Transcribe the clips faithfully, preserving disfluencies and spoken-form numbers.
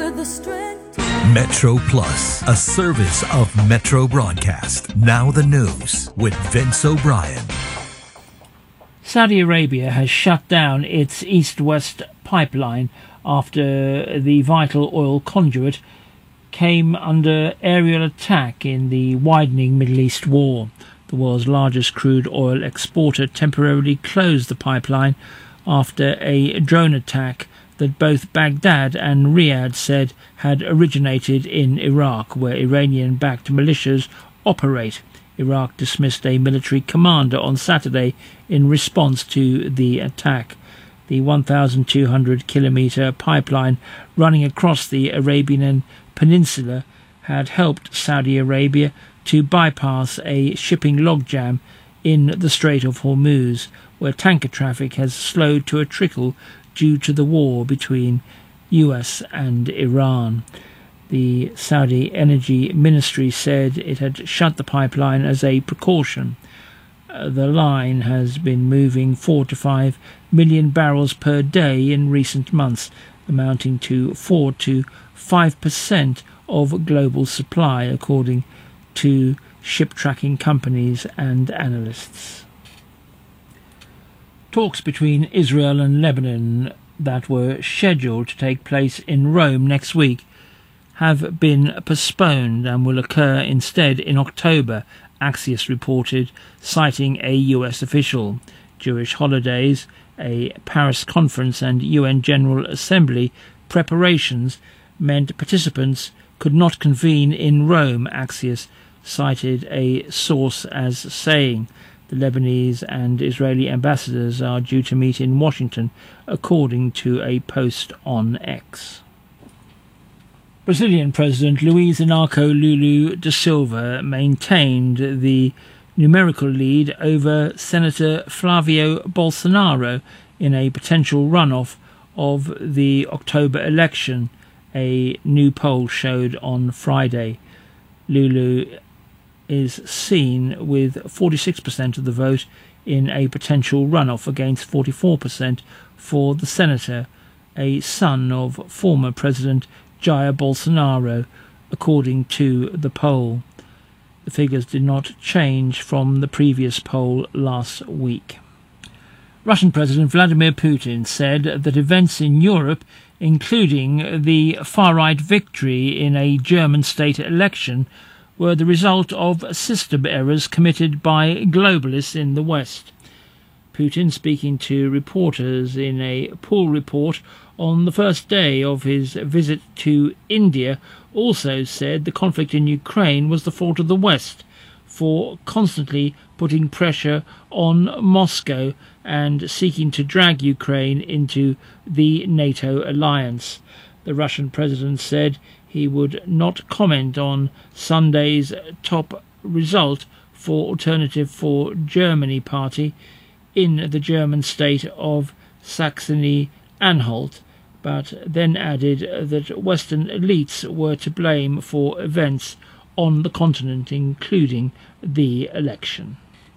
her the strength. Metro Plus, a service of Metro Broadcast. Now the news with Vince O'Brien. Saudi Arabia has shut down its east-west pipeline after the vital oil conduit came under aerial attack in the widening Middle East war. The world's largest crude oil exporter temporarily closed the pipeline after a drone attack that both Baghdad and Riyadh said had originated in Iraq, where Iranian-backed militias operate. Iraq dismissed a military commander on Saturday in response to the attack. The one thousand two hundred kilometre pipeline running across the Arabian Peninsula had helped Saudi Arabia to bypass a shipping logjam in the Strait of Hormuz, where tanker traffic has slowed to a trickle due to the war between U S and Iran. The Saudi Energy Ministry said it had shut the pipeline as a precaution. Uh, the line has been moving four to five million barrels per day in recent months, amounting to four to five percent of global supply, according to ship tracking companies and analysts. Talks between Israel and Lebanon that were scheduled to take place in Rome next week have been postponed and will occur instead in October, Axios reported, citing a U S official. Jewish holidays, a Paris conference and U N General Assembly preparations meant participants could not convene in Rome, Axios cited a source as saying. The Lebanese and Israeli ambassadors are due to meet in Washington, according to a post on X. Brazilian President Luiz Inácio Lula da Silva maintained the numerical lead over Senator Flávio Bolsonaro in a potential runoff of the October election, a new poll showed on Friday. Lula is seen with forty-six percent of the vote in a potential runoff against forty-four percent for the senator, a son of former President Jair Bolsonaro, according to the poll. The figures did not change from the previous poll last week. Russian President Vladimir Putin said that events in Europe, including the far-right victory in a German state election, were the result of system errors committed by globalists in the West. Putin, speaking to reporters in a poll report on the first day of his visit to India, also said the conflict in Ukraine was the fault of the West for constantly putting pressure on Moscow and seeking to drag Ukraine into the NATO alliance. The Russian president said he would not comment on Sunday's top result for Alternative for Germany party in the German state of Saxony-Anhalt, but then added that Western elites were to blame for events on the continent, including the election.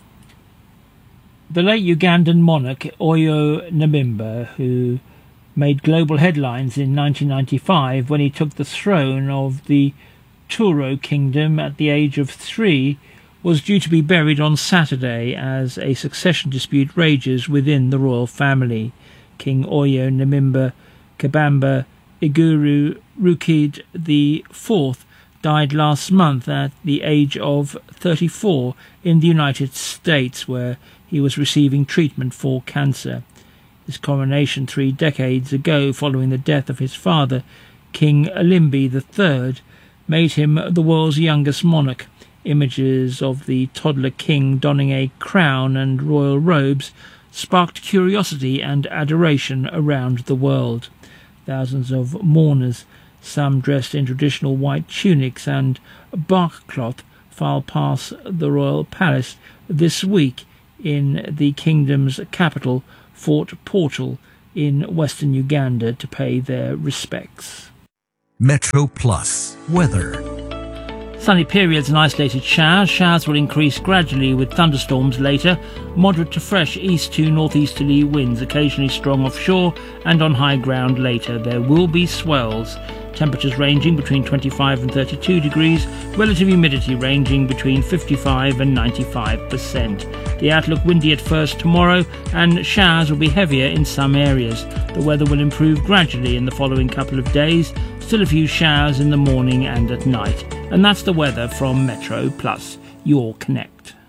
The late Ugandan monarch Oyo Namimba, who made global headlines in nineteen ninety-five when he took the throne of the Turo Kingdom at the age of three, was due to be buried on Saturday as a succession dispute rages within the royal family. King Oyo Namimba Kabamba Iguru Rukid the Fourth died last month at the age of thirty-four in the United States, where he was receiving treatment for cancer. His coronation three decades ago, following the death of his father, King Alimbi the Third, made him the world's youngest monarch. Images of the toddler king donning a crown and royal robes sparked curiosity and adoration around the world. Thousands of mourners, some dressed in traditional white tunics and bark cloth, filed past the royal palace this week in the kingdom's capital, Fort Portal, in western Uganda, to pay their respects. Metro Plus weather. Sunny periods and isolated showers. Showers will increase gradually with thunderstorms later. Moderate to fresh east to northeasterly winds, occasionally strong offshore and on high ground later. There will be swells. Temperatures ranging between twenty-five and thirty-two degrees, relative humidity ranging between fifty-five and ninety-five percent. The outlook windy at first tomorrow, and showers will be heavier in some areas. The weather will improve gradually in the following couple of days, still a few showers in the morning and at night. And that's the weather from Metro Plus, your Connect.